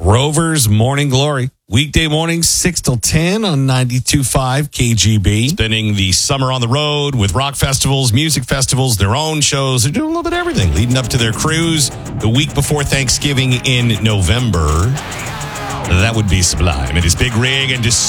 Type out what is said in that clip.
Rover's Morning Glory. Weekday mornings, 6 till 10 on 92.5 KGB. Spending the summer on the road with rock festivals, music festivals, their own shows. They're doing a little bit of everything, leading up to their cruise the week before Thanksgiving in November. That would be sublime. It is Big Rig and